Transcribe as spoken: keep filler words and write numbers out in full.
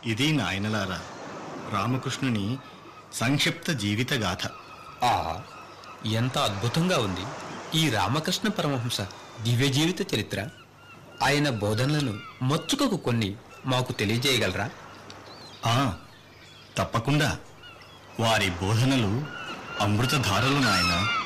ఇది నాయనలారా రామకృష్ణుని సంక్షిప్త జీవిత గాథ. ఆహా, ఎంత అద్భుతంగా ఉంది ఈ రామకృష్ణ పరమహంస దివ్య జీవిత చరిత్ర. ఆయన బోధనలను మచ్చుకకు కొన్ని మాకు తెలియజేయగలరా? ఆ తప్పకుండా. వారి బోధనలు అమృతధారలు నాయన.